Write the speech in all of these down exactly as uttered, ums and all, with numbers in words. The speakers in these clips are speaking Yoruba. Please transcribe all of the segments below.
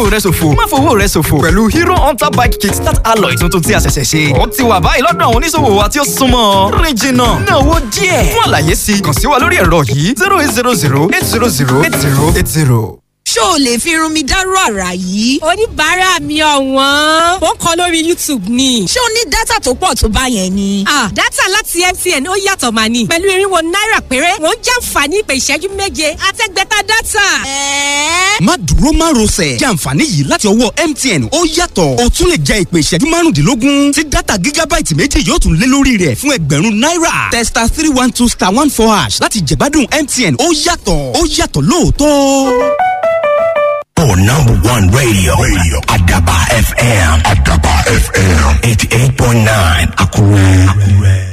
fàkókò rẹ ṣòfò má fowó rẹ ṣòfò pẹ̀lú Hero Hunter Bike Kickstart Alloy tuntun tí a ṣẹ̀ṣẹ̀ ṣe. Ó ti wà báyìí lọ́dọ̀ àwọn oníṣòwò wa tí ó súnmọ́. Rìn jìnnà ná owó díẹ̀. Fún àlàyé sí kàn sí wa lórí ẹ̀rọ yìí zero eight zero zero eight zero zero eight zero eight zero. Ṣó o lè fi irun mi dárú àrà yìí? Oníbàárà mi ọ̀wọ́n. Ó ń kọ lórí YouTube ni. Ṣé o ní dátà tó pọ̀ tó bá yẹn ni? Ah, dátà láti M T N ó yàtọ̀ mà ní. Pẹ̀lú irinwó náírà péré, wọ́n jàǹfààní ìpè ìṣẹ́jú méje àtẹ́gbẹ̀ta dátà. Ẹ̀ẹ́. Má dúró má rọsẹ̀. Jẹ àǹfààní yìí láti ọwọ́ M T N ó yàtọ̀. O tún lè jẹ ìpè ìṣẹ́jú márùndínlógún tí dátà gígábáìtì méjì yóò tún lé lórí rẹ̀ fún ẹgbẹ̀rún náírà. Testa three one two star one four hash láti jẹ̀gbádùn M T N ó yàtọ̀. Ó yàtọ̀ lóòótọ́. For number one radio, radio, Adaba F M, Adaba F M, eighty-eight point nine, Akure. Akure.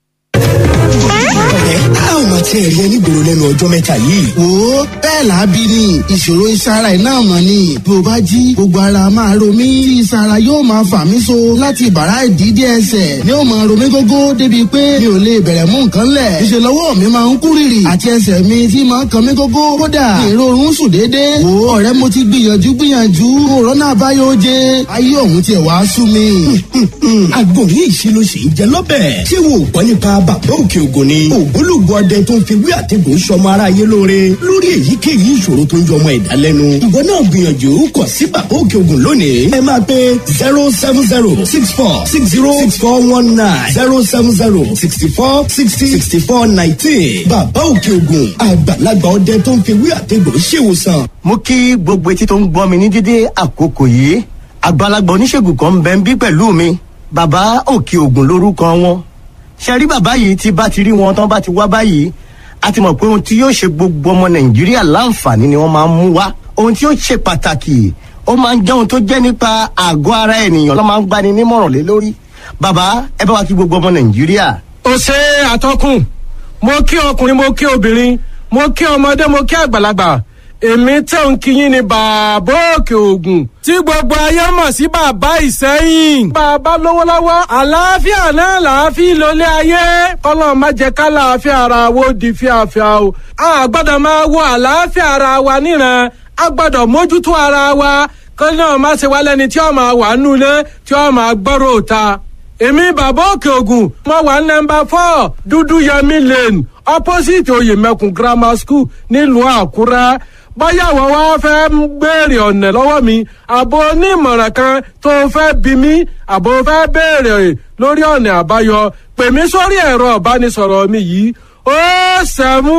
A ò máa tiẹ̀ rí ẹni gbòòrò lẹ́nu ọjọ́ mẹ́ta yìí. Wo bẹ́ẹ̀ làábí ni ìṣòro ìsara iná mọ̀ ni. Bí o bá jí gbogbo ara máa ro mí. Tí ìsara yóò máa fà mí so láti bàrá ìdídé ẹsẹ̀. Ni ó máa ro mí gógó débi pé mi ò lè bẹ̀rẹ̀ mú nǹkan lẹ̀. Ìṣe lọ́wọ́ mi máa ń kú rìrì. Àti ẹsẹ̀ mi tí máa ń kan mí gógó. Kódà ìrorun sùn déédéé. Wo ọ̀rẹ́ mo ti gbìyànjú gbìyànjú. Òrọ́nà àbáyọ jẹ. Ayé òun tiẹ̀ wá sú mi. Àgbo ní ìṣirò sì ń jẹ lọ́bẹ̀. Ṣé wo gbọ́ nípa bàbá òkè ògùn ni? Ògbólógbò ọdẹ tó ń fi wí àtẹ̀gùn sọmọ aráyé lóore lórí èyíkéyìí ìṣòro tó ń jọmọ ẹ̀dá lẹ́nu. Ìwọ náà gbìyànjú kàn sí bàbá òkè ògùn lónìí. Ẹ máa pe zero seven zero six four six zero six four one nine zero seven zero sixty four sixty sixty four nineteen. Bàbá òkè ògùn àgbàlagbà ọdẹ tó ń fi wí àtẹ̀gùn ṣèwòsàn. Mo kí gbogbo etí tó ń gbọ́ mi ní dídé àkókò yìí. Àgbàlagbà oníṣègùn kan ń bẹ ń bí pẹ̀lú mi. Bàbá òkè ògùn lórúkọ wọn. Ṣé rí bàbá yìí tí bá ti rí wọn tán bá ti wá báyìí a ti mọ̀ pé ohun tí yóò ṣe gbogbo ọmọ Nàìjíríà láǹfààní ni wọ́n máa ń mú wá. Ohun tí yóò ṣe pàtàkì ó máa ń jẹ́ ohun tó jẹ́ nípa àgọ́ ara ènìyàn ló máa ń gbani nímọ̀ràn lé lórí. Bàbá ẹ bá wa kí gbogbo ọmọ Nàìjíríà. Ó ṣe àtọkùn mo kí ọkùnrin mo kí obìnrin mo kí ọmọdé mo kí àgbàlagbà èmi tẹ̀ ń kíyìn ní bàbá òkè ògùn tí gbogbo ayé mọ̀ sí bàbá ìsẹ́yìn. Bàbá lówó lọ́wọ́ àlàáfíà náà làáfíà lólé ayé kọ́lọ́ má jẹ́ ká làáfíà ara wo di fíafíà o. A gbọ́dọ̀ máa wo àlàáfíà ara wa níran a gbọ́dọ̀ mójútó ara wa kọ́lọ́ náà má ṣe wá lẹ́ni tí ó máa wà nulẹ̀ tí ó máa gbọ́rọ̀ òta. Èmi bàbá òkè ògùn mo wà nọ́mbà four dúdú yẹmí lane opposite oyèmẹkùn grammar school nílùú Àkúrẹ́. Báyà wọ́n wá fẹ́ ń béèrè ọ̀nà lọ́wọ́ mi àbò onímọ̀ràn kan tó fẹ́ bí mi àbò fẹ́ béèrè lórí ọ̀nà àbáyọ pè mí sórí ẹ̀rọ ìbánisọ̀rọ̀ mi yìí ó sẹ́mú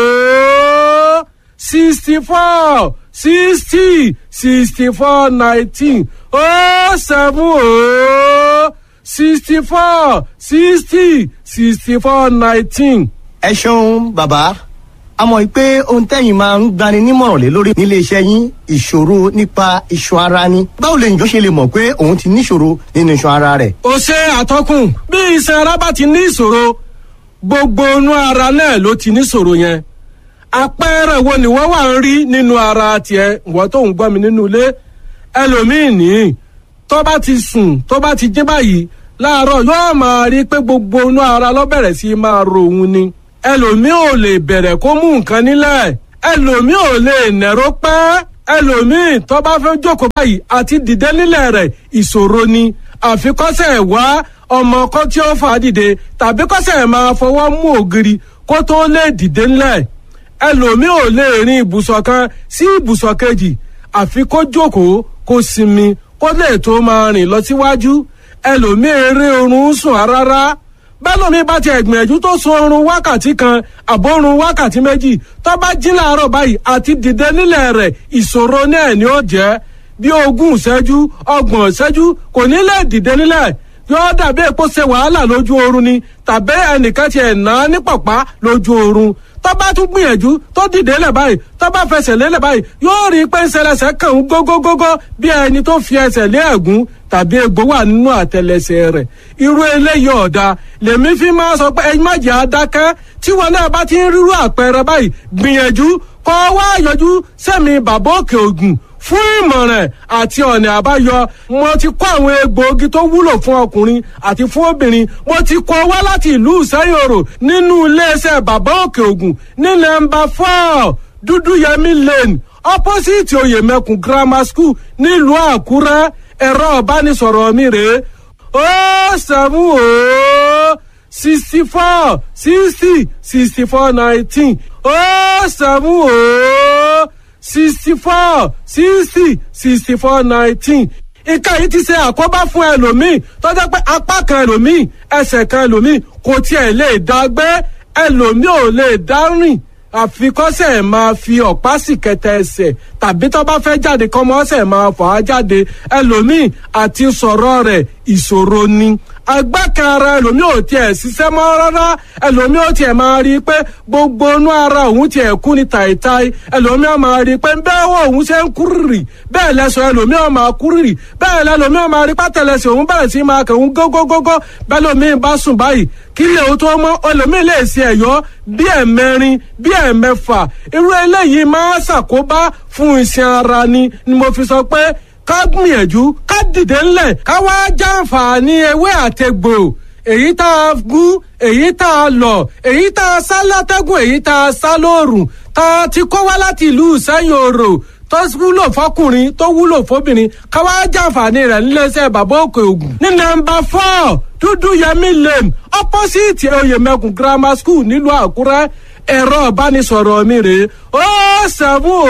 ó sixty four sixty sixty four nineteen ó sẹ́mú ó sixty four sixty sixty four nineteen. Ẹ ṣeun bàbá. A mọ̀ pé ohun tẹ́yìn máa ń gbani nímọ̀ràn lé lórí nílé iṣẹ́ yín ìṣòro nípa iṣan ara ni. Báwo lè njọ́ ṣe lè mọ̀ pé òun ti níṣòro nínú iṣan ara rẹ̀? Ó ṣe àtọkùn bí iṣan ara bá ti ní ìṣòro gbogbo inú ara náà ló ti níṣòro yẹn. Àpẹẹrẹ wo ni wọ́n wà ń rí nínú ara tiẹ̀ wọ́n tó ń gbọ́ mi nínú ilé? Ẹlòmíì ní tó bá ti sùn tó bá ti jí báyìí láàárọ̀ yóò máa rí pé gbogbo inú ara ló bẹ̀rẹ̀ sí máa ro òun ni. Ẹlòmíì ò lè bẹ̀rẹ̀ kó mú nǹkan nílẹ̀ ẹlòmíì ò lè nẹ̀rọ pẹ́ ẹlòmíì tó bá fẹ́ jókòó báyìí àti dìde nílẹ̀ rẹ̀ ìṣòro ni àfikọ́sẹ̀ wá ọmọ kan tí ó fà dìde tàbí kọ́sẹ̀ máa fọwọ́ mú ògiri kó tó lè dìde nílẹ̀ ẹlòmíì ò lè rin ibùsọ̀ kan sí ibùsọ̀ kejì àfi kó jókòó kó sinmi kó lè tó máa rìn lọ síwájú ẹlòmíì eré oorun sùn rárá bẹ́lómi bá ti ẹ̀gbìyànjú tó sun oorun wákàtí kan àbórun wákàtí méjì tó bá jí láàárọ̀ báyìí àti dìde nílẹ̀ rẹ̀ ìṣòro náà ni ó jẹ́ bí ogún ìṣẹ́jú ọgbọ̀n ìṣẹ́jú kò ní lè dìde nílẹ̀ yóò dàbí èpo ṣe wàhálà lójú oorun ni tàbí ẹnìkan ti ẹ̀ ná ní pọ̀pá lójú oorun tó bá tún gbìyànjú tó dìde lẹ̀ báyìí tó bá fẹsẹ̀ lélẹ̀ báyìí yóò rí pé ń ṣẹlẹ̀ṣẹ̀ kàn ń gógógógó bí ẹni tó fi ẹsẹ̀ lé ẹ̀gún tàbí egbò wà nínú àtẹlẹsẹ̀ rẹ̀ irú eléyìí ọ̀dà lèmi fi máa sọ pé ẹ̀yin má jẹ́ adákẹ́ tí wọn náà bá ti ń rírú àpẹẹrẹ báyìí gbìyànjú kọ́ wá yọjú sẹ́mi bàbá òkè ògùn fún ìmọ̀ràn àti ọ̀nà àbáyọ mo ti kó àwọn egbòogi tó wúlò fún ọkùnrin àti fún obìnrin mo ti kó wá láti ìlú ìsẹ́yòrò nínú iléeṣẹ́ bàbá òkè ògùn ní nọ́mbà four dúdúyẹmí lane opposite oyèmẹkùn grammar school nílùú àkúrẹ́. ẹ̀rọ ìbánisọ̀rọ̀ mi rèé ó sẹ́mu ó sixty four sixty sixty four nineteen ó sẹ́mu ó sixty four sixty sixty four nineteen. nǹkan yìí ti ṣe àkóbá fún ẹlòmíì tó jẹ́ pé apá kan ẹlòmíì ẹsẹ̀ kan ẹlòmíì kò tiẹ̀ lè dá gbé ẹlòmíì ò lè dá rìn àfikọ́sẹ̀ máa fi ọ̀pá sì kẹtẹ ẹsẹ̀ tàbí tó bá fẹ́ jáde kọ́mọ́sẹ̀ máa fà á jáde ẹlòmíì àti sọ̀rọ̀ rẹ̀ ìṣòro ni agbákan ara ẹlòmíì ò tiẹ̀ ṣiṣẹ́ mọ́ rárá ẹlòmíì ò tiẹ̀ máa rí i pé gbogbo inú ara òun tiẹ̀ kú ní tàìtàì ẹlòmíì ò máa rí i pé bẹ́ẹ̀ wọ òun ṣe ń kúrìrì bẹ́ẹ̀ lẹ́sọ̀ ẹlòmíì ò máa kúrìrì bẹ́ẹ̀ lẹ́lòmíì ò máa rí pátẹ́lẹsẹ̀ òun bẹ̀rẹ̀ sí máa kẹ̀hún gógógógó bẹ́ẹ̀ lòmíì bá sùn báyìí kí lè o tó mọ́ ẹlòmíì lè ṣe ẹ̀yọ́ bí ẹ̀mẹrin bí ẹ̀mẹfà irú eléyìí máa ṣàkóbá fún iṣan ara ni ni mo fi sọ pé ká gbìyànjú ká dìde ńlẹ̀ ká wá jàǹfààní ewé àtegbò èyí tá a gún èyí tá a lọ̀ èyí tá a sá látẹ́gùn èyí tá a sá lóòrùn tá a ti kó wá láti ìlú Ìsẹ́yìn Òrò tó wúlò fọkùnrin tó wúlò fóbìnrin ká wá jàǹfààní rẹ̀ níléeṣẹ́ bàbá Òkè Ògùn ní nọ́mbà four Dúdú Yẹmí Lane opposite Oyèmẹkùn grammar school nílùú Àkúrẹ́ ẹ̀rọ ìbánisọ̀rọ̀ mi rèé ó seven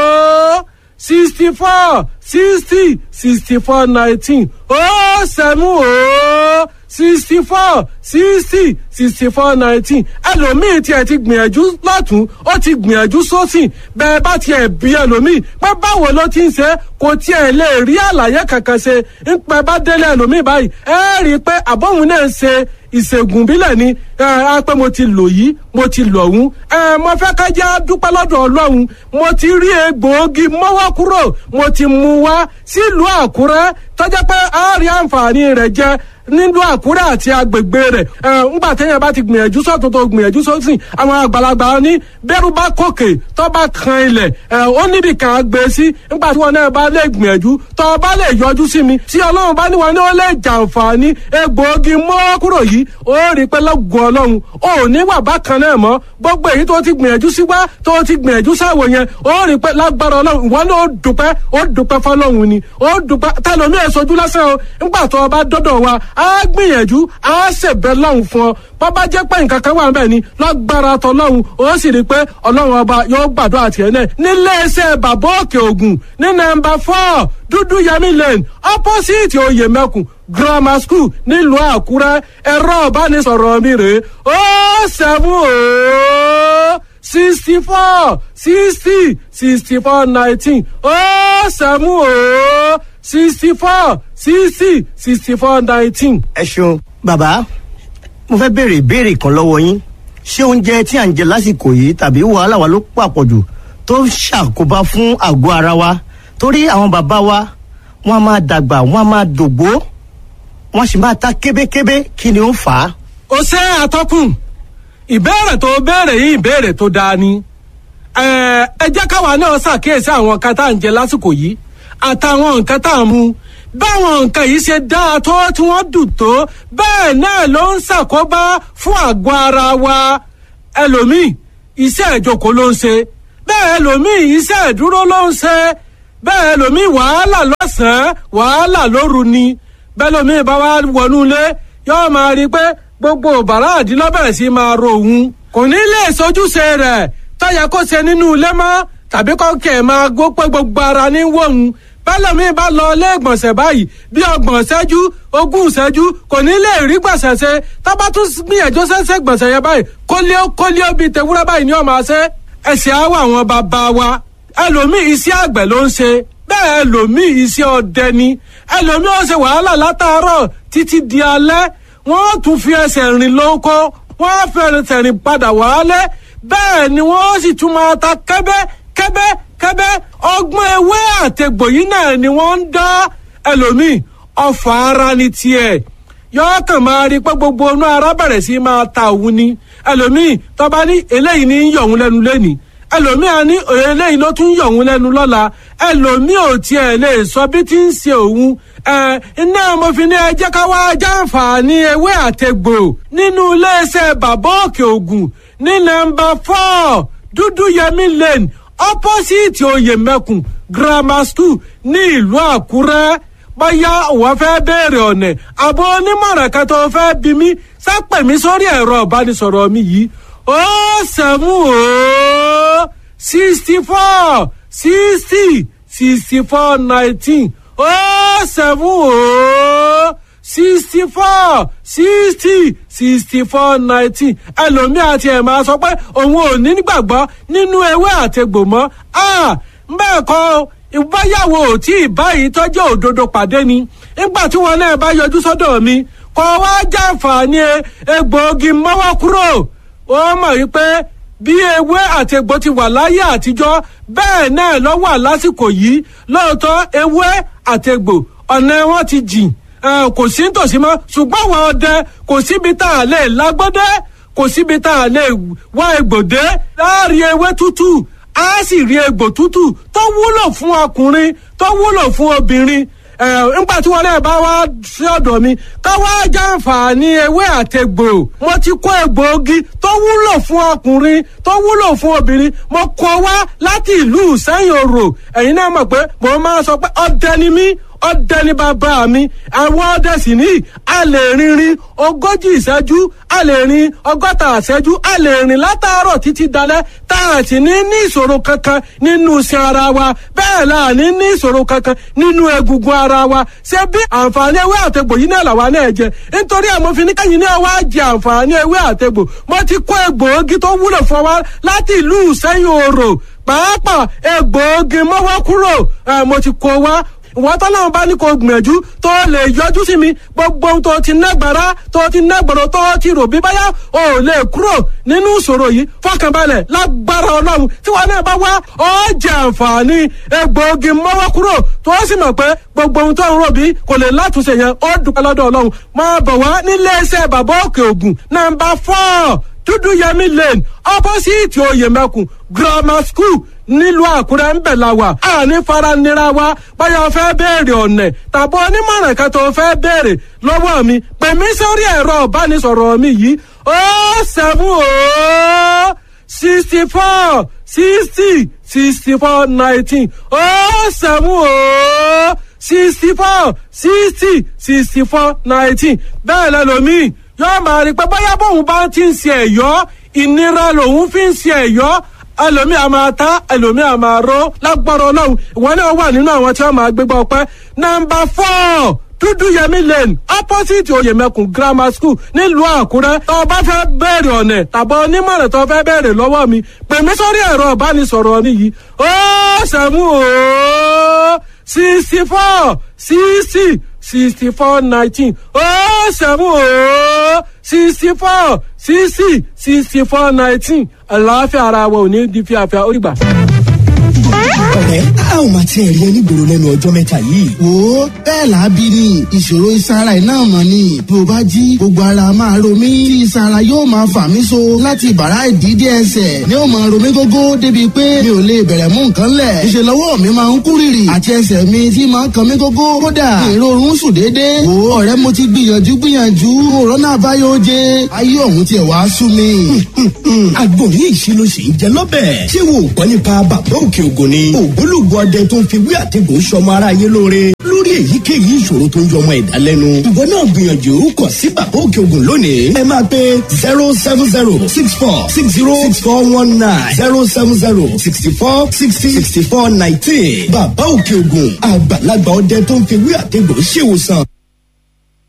ó sixty four sixty sixty four nineteen ó seven ó sixty four sixty sixty four nineteen ẹlòmíì tiẹ̀ ti gbìyànjú lọ́tún ó ti gbìyànjú sósì bẹ́ẹ̀ bá tiẹ̀ bí ẹlòmíì pé báwo ló ti ń ṣe kò tiẹ̀ lè rí àlàyé kankan ṣe ń pẹ́ bá délé ẹlòmíì báyìí ẹ rí i pé àbọ̀hún náà ń ṣe ìṣègùn bílẹ̀ ni ẹ pé mo ti lò yìí mo ti lò ọ̀hún ẹ mo fẹ́ ká jẹ́ dúpẹ́ lọ́dọ̀ Ọlọ́run mo ti rí egbòogi mọ́wọ́ kúrò mo ti mú wá sílùú Àkúrẹ́ tọ́jọ́ pé a rí àǹfààní rẹ̀ jẹ nílùú Àkúrẹ́ àti agbègbè rẹ̀ ẹ ńgbà téèyàn bá ti gbìyànjú sọ́tún tó gbìyànjú sósì àwọn àgbàlagbà ní bẹ́rù bá kòkè tó bá kan ilẹ̀ ẹ ó níbi kan gbé sí ńgbà tí wọn náà bá lè gbìyànjú tó bá lè yọjú sí mi tí Ọlọ́run bá ní wọn ní ó lè jàǹfààní egbòogi mọ́wọ́ kúrò yìí ó rí pé lọ́gùn Ọlọ́run ò ní wà bákan náà mọ́ gbogbo èyí tó ti gbìyànjú sí wá tó ti gbìyànjú sáwò yẹn ó rí pé lágbára Ọlọ́run ìwọ náà ó dúpẹ́ ó dúpẹ́ fọlọ́run ni ó dúpẹ́ tẹlomi ẹ̀ sojú lásán o ńgbà tó o bá dọ́dọ̀ wa á gbìyànjú á ṣèbẹ̀ lọ́hùn fún ọ bàbá jẹ́ pé nǹkan kan wà níbẹ̀ ni lágbára tọlọ́hun ó sì rí pé Ọlọ́run ọba yóò gbàdúrà tiẹ̀ náà níléeṣẹ́ bàbá Òkè Ògùn ní nọ́mbà four Dúdú Yẹmí Lane opposite Oyèmẹkùn grammar school nílùú Àkúrẹ́ ẹ̀rọ ìbánisọ̀rọ̀ mi rèé ó seven ó sixty four sixty sixty four nineteen ó seven ó sixty four sixty sixty four nineteen. ẹ ṣeun bàbá mo fẹ́ béèrè ìbéèrè kan lọ́wọ́ yín ṣé oúnjẹ tí à ń jẹ lásìkò yìí tàbí wàhálà wa ló pàpọ̀jù tó ń ṣàkóbá fún àgọ́ ara wa torí àwọn bàbá wa wọ́n á máa dàgbà wọ́n á máa dògbó wọ́n sì máa ta kébékébé kí ni ó fà á. ó ṣe àtọkùn ìbéèrè tó béèrè yìí ìbéèrè tó dáa ni ẹ ẹ jẹ́ káwa náà ṣàkíyèsí àwọn nǹkan tá à ń jẹ lásìkò yìí àtàwọn nǹkan tá à ń mu báwọn nǹkan yìí ṣe dáa tó tí wọ́n dùn tó bẹ́ẹ̀ náà ló ń ṣàkóbá fún àgọ́ ara wa ẹlòmíì iṣẹ́ ìjókòó ló ń ṣe bẹ́ẹ̀ ẹlòmíì iṣẹ́ ìdúró ló ń ṣe bẹ́ẹ̀ ẹlòmíì wàhálà lọ́sàn-án wàhálà lóru ni bẹ́ẹ̀ ẹlòmíì bá wá wọnú ilé yóò máa rí i pé gbogbo bàrá àdínlọ́bẹ̀rẹ̀ sí máa ro òun kò ní lè sojúṣe rẹ̀ tó yẹ kó ṣe nínú ilé mọ́ tàbí kó kẹ̀ máa gbó pé gbogbo ara ní wọ̀hún bẹ́lẹ̀mí bá lọ ilé ìgbọ̀nsẹ̀ báyìí bí ọgbọ̀n ṣẹ́jú ogún ṣẹ́jú kò ní lè rí gbọ̀nsẹ̀ ṣe tábà tún gbìyànjú ṣẹ́ṣẹ́ gbọ̀nsẹ̀ yẹn báyìí kólíó kólíó bíi tewúrẹ́ báyìí ni ó máa ṣe ẹ̀sìn àwọ̀ àwọn bàbá wa ẹlòmíì iṣẹ́ àgbẹ̀ ló ń ṣe bẹ́ẹ̀ ẹlòmíì iṣẹ́ ọdẹ ni ẹlòmíì ó ṣe wàhálà látàárọ̀ títí di alẹ́ wọ́n tún fi ẹsẹ̀ rìn lóko wọ́n fẹ́rẹ̀ rìn padà wálé bẹ́ẹ̀ ni wọ́n sì tún máa ta kẹ́bẹ́ kẹ́bẹ́ kẹ́bẹ́ ọgbọ́n ewé àtẹ̀gbò yìí náà ni wọ́n ń dá ẹlòmíì ọfà ara ní tiẹ̀ yọọ kàn máa rí pé gbogbo inú ara bẹ̀rẹ̀ sí máa ta òun ni ẹlòmíì tó bá ní eléyìí ní yọ̀ òun lẹ́nu lẹ́nìí ẹlòmíì á ní eléyìí ló tún yọ̀ òun lẹ́nu lọ́la ẹlòmíì ò tiẹ̀ lè sọ bí tí ń ṣe òun ẹ iná mo fi ní ẹ jẹ́ ká wá jàǹfààní ewé àtẹ̀gbò nínú iléeṣẹ́ bàbá Òkè Ògùn ní nọ́mbà four Dúdú Yẹmí Lane opposite oyèmẹkùn grammar school ní ìlú àkúrẹ́ bóyá wọ́n fẹ́ béèrè ọ̀nà àbọ̀ onímọ̀ràn kan tó fẹ́ bí mi sápẹ̀ mi sórí ẹ̀rọ ìbánisọ̀rọ̀ mi yìí ó sẹ́mu ó sixty four sixty sixty four nineteen ó sẹ́mu ó sixty four sixty sixty four nineteen ẹlòmíà ti ẹ̀ máa sọ pé òun ò ní gbàgbọ́ nínú ewé àtegbò mọ́ bẹ́ẹ̀ kọ́ ìbáyàwó tí ìbáyìí tọ́jú òdodo pàdé ni nígbà tí wọn náà bá yọjú sọ́dọ̀ mi kọ́ wá jàǹfààní egbòogi mọ́wọ́ kúrò ó mọ̀ wípé bí ewé àti egbò ti wà láyé àtijọ́ bẹ́ẹ̀ náà ló wà lásìkò yìí lóòótọ́ ewé àti egbò ọ̀nà wọn ti jìn kò sí nítòsí mọ́ ṣùgbọ́n àwọn ọdẹ kò síbi tá a lè lágbọ́dẹ́ kò síbi tá a lè wá egbòdé láàrin ewé tútù a sì rí egbò tútù tó wúlò fún ọkùnrin tó wúlò fún obìnrin ẹ nígbà tí wọn náà bá wá sí ọ̀dọ̀ mi ká wá jàǹfààní ewé àtegbò mo ti kó egbòogi tó wúlò fún ọkùnrin tó wúlò fún obìnrin mo kó wá láti ìlú Ìsẹ́yìn Òrò ẹ̀yin náà mọ̀ pé mo máa sọ pé ọdẹ ni mí ọdẹ ní bàbá mi àwọn ọdẹ sì ní a lè rìnrìn ogójì ìṣẹ́jú a lè rìn ọgọ́ta ìṣẹ́jú a lè rìn látàárọ̀ títí dalẹ́ tá a sì ní ní ìṣòro kankan nínú iṣan ara wa bẹ́ẹ̀ la ní ní ìṣòro kankan nínú egungun ara wa ṣé bí àǹfààní ewé àtegbò yìí náà làwa náà jẹ nítorí àmọ́ fi ní kẹ́yìn náà wá jẹ àǹfààní ewé àtegbò mo ti kó egbòogi tó wúlò fún wa láti ìlú Ìsẹ́yìn Òrò pàápàá egbòogi mọ́wọ́ kúrò mo ti kó wá ìwọ́n tọ́lọ́run bá ní kó gbìyànjú tó lè yọjú sí mi gbogbo ohun tó ti nágbára tó ti nágbọ̀rọ̀ tó ti rò bí báyà ò lè kúrò nínú ìṣòro yìí fọkànbalẹ̀ lágbára ọlọ́run tí wọn náà bá wá ó jẹ àǹfààní egbòogi mọ́wọ́ kúrò tó sì mọ̀ pé gbogbo ohun tó ń rò bí kò lè látúnṣe yẹn ó dúpẹ́ lọ́dọ̀ ọlọ́run máa bọ̀ wá nílé iṣẹ́ bàbá òkè ògùn nàmbà fọ́ọ̀ dúdú yẹmí lane opposite oyèmẹkùn grammar school nílùú àkúrẹ́ ń bẹ̀ la wà àní faranira wa báyọ̀ fẹ́ béèrè ọ̀nà tàbí onímọ̀ràn kan tó fẹ́ béèrè lọ́wọ́ mi pè mí sórí ẹ̀rọ ìbánisọ̀rọ̀ mi yìí ó sẹ́mu ó sixty four sixty sixty four nineteen ó sẹ́mu ó sixty four sixty sixty four nineteen bẹ́ẹ̀ lẹ́lòmíì yóò máa rí pé bóyá bóun bá ti ń ṣe ẹ̀yọ́ ìnira lòun fi ń ṣe ẹ̀yọ́ ẹlòmíì a máa ta ẹlòmíì a máa ró lágbára ọlọ́run ìwọ náà wà nínú àwọn tí wọ́n máa gbégbá ọpẹ́ nọ́mbà four dúdú yẹmí lane opposite oyèmẹkùn grammar school nílùú àkúrẹ́ tó o bá fẹ́ bẹ̀rẹ̀ ọ̀nà tàbí onímọ̀ràn tó o fẹ́ bẹ̀rẹ̀ lọ́wọ́ mi pè mí sórí ẹ̀rọ ìbánisọ̀rọ̀ mi yìí ó sẹ́mu ó sixty four sixty sixty four nineteen ó sẹ́mu ó sixty four sixty sixty four nineteen àlàáfíà ara wa ò ní di fíafíà ó rí gbà. ọ̀rẹ́ a ò máa tiẹ̀ rí ẹni gbòòrò lẹ́nu ọjọ́ mẹ́ta yìí. wo bẹ́ẹ̀ làábí ni ìṣòro ìsara iná mọ̀ ni bí o bá jí gbogbo ara máa ro mí tí ìsara yóò máa fà mí so láti bàrá ìdídé ẹsẹ̀ ni ó máa ro mí gógó débi pé mi ò lè bẹ̀rẹ̀ mú nǹkan lẹ̀ ìṣe lọ́wọ́ mi máa ń kú rìrì àti ẹsẹ̀ mi tí máa ń kan mí gógó kódà èrò oorun sùn déédéé. wo ọ̀rẹ́ mo ti gbìyànjú gbìyànjú òrónà àbáyọ oje ayé ọ̀hún tiẹ̀ wá sú mi. àgbo ní ìṣirò sì ń jẹ lọ́bẹ̀ ṣé wo gbọ́ nípa bàbá òkè ògùn ni ògbólógbò ọdẹ tó ń fi wí àtẹ̀gùn sọmọ aráyé lóore lórí èyíkéyìí ìṣòro tó ń jọ ọmọ ẹ̀dá lẹ́nu. ìwọ náà gbìyànjú kọ sí bàbá òkè ògùn lónìí. ẹ máa pe zero seven zero six four six zero six four one nine zero seven zero sixty four sixty sixty four nineteen. bàbá òkè ògùn àgbàlagbà ọdẹ tó ń fi wí àtẹ̀gùn ṣèwòsàn.